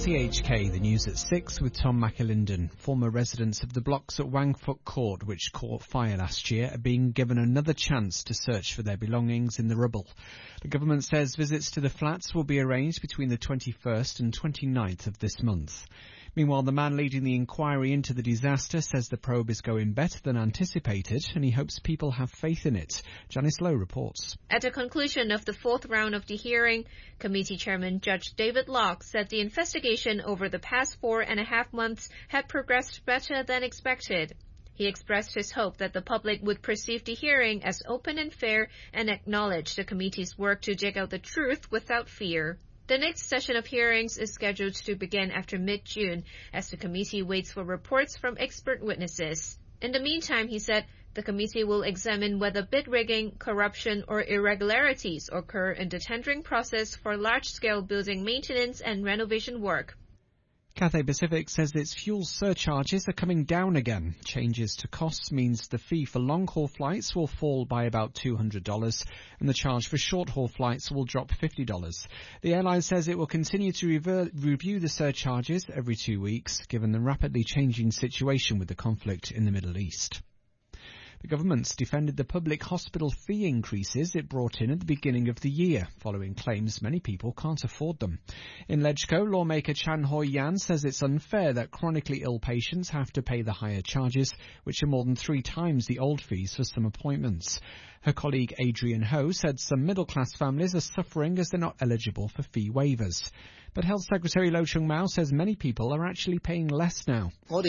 RTHK, the news at 6 with Tom McAlinden. Former residents of the blocks at Wangfuk Court, which caught fire last year, are being given another chance to search for their belongings in the rubble. The government says visits to the flats will be arranged between the 21st and 29th of this month. Meanwhile, the man leading the inquiry into the disaster says the probe is going better than anticipated, and he hopes people have faith in it. Janice Lowe reports. At the conclusion of the fourth round of the hearing, Committee Chairman Judge David Locke said the investigation over the past 4.5 months had progressed better than expected. He expressed his hope that the public would perceive the hearing as open and fair and acknowledge the committee's work to dig out the truth without fear. The next session of hearings is scheduled to begin after mid-June as the committee waits for reports from expert witnesses. In the meantime, he said, the committee will examine whether bid rigging, corruption or irregularities occur in the tendering process for large-scale building maintenance and renovation work. Cathay Pacific says its fuel surcharges are coming down again. Changes to costs means the fee for long-haul flights will fall by about $200 and the charge for short-haul flights will drop $50. The airline says it will continue to review the surcharges every 2 weeks, given the rapidly changing situation with the conflict in the Middle East. The government's defended the public hospital fee increases it brought in at the beginning of the year, following claims many people can't afford them. In LegCo, lawmaker Chan Hoi-yan says it's unfair that chronically ill patients have to pay the higher charges, which are more than 3 times the old fees for some appointments. Her colleague Adrian Ho said some middle-class families are suffering as they're not eligible for fee waivers. But Health Secretary Lo Chung-Mau says many people are actually paying less now.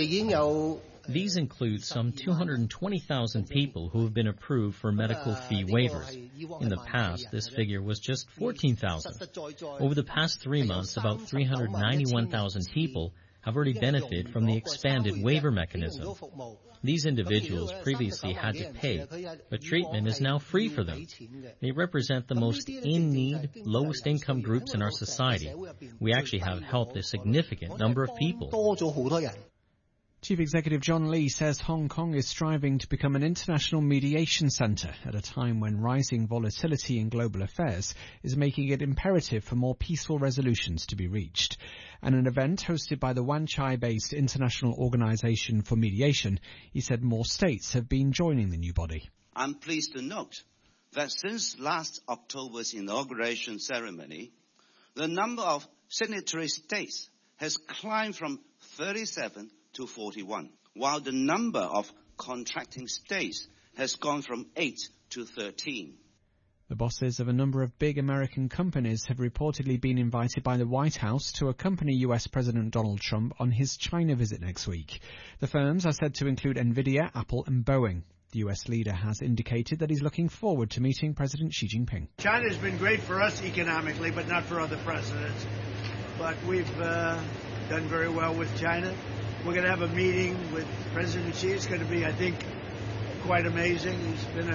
These include some 220,000 people who have been approved for medical fee waivers. In the past, this figure was just 14,000. Over the past 3 months, about 391,000 people have already benefited from the expanded waiver mechanism. These individuals previously had to pay, but treatment is now free for them. They represent the most in-need, lowest income groups in our society. We actually have helped a significant number of people. Chief Executive John Lee says Hong Kong is striving to become an international mediation centre at a time when rising volatility in global affairs is making it imperative for more peaceful resolutions to be reached. At an event hosted by the Wan Chai-based International Organisation for Mediation, he said more states have been joining the new body. I'm pleased to note that since last October's inauguration ceremony, the number of signatory states has climbed from 37 to 41, while the number of contracting states has gone from 8 to 13. The bosses of a number of big American companies have reportedly been invited by the White House to accompany US President Donald Trump on his China visit next week. The firms are said to include Nvidia, Apple and Boeing. The US leader has indicated that he's looking forward to meeting President Xi Jinping. China's been great for us economically, but not for other presidents. But we've done very well with China. We're going to have a meeting with President Xi. It's going to be, I think, quite amazing. He's been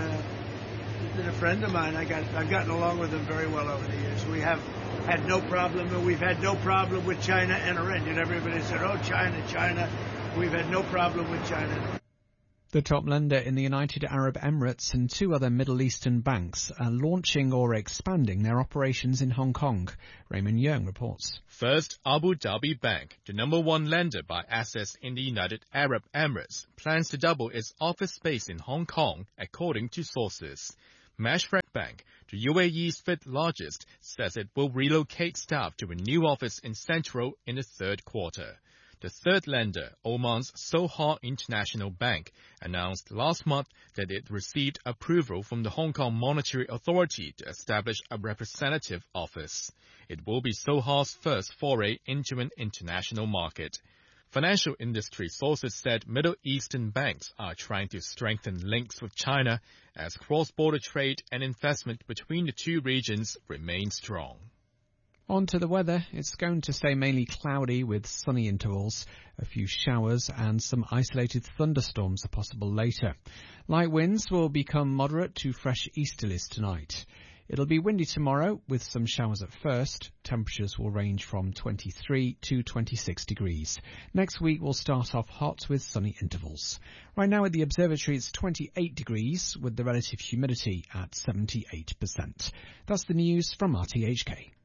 a friend of mine. I've gotten along with him very well over the years. We have had no problem, and we've had no problem with China and Iran. You know, everybody said, oh, China, China. We've had no problem with China. The top lender in the United Arab Emirates and 2 other Middle Eastern banks are launching or expanding their operations in Hong Kong. Raymond Yeung reports. First, Abu Dhabi Bank, the number 1 lender by assets in the United Arab Emirates, plans to double its office space in Hong Kong, according to sources. Mashreq Bank, the UAE's 5th largest, says it will relocate staff to a new office in Central in the 3rd quarter. The third lender, Oman's Sohar International Bank, announced last month that it received approval from the Hong Kong Monetary Authority to establish a representative office. It will be Sohar's first foray into an international market. Financial industry sources said Middle Eastern banks are trying to strengthen links with China as cross-border trade and investment between the 2 regions remain strong. On to the weather. It's going to stay mainly cloudy with sunny intervals. A few showers and some isolated thunderstorms are possible later. Light winds will become moderate to fresh easterlies tonight. It'll be windy tomorrow with some showers at first. Temperatures will range from 23 to 26 degrees. Next week will start off hot with sunny intervals. Right now at the observatory it's 28 degrees with the relative humidity at 78%. That's the news from RTHK.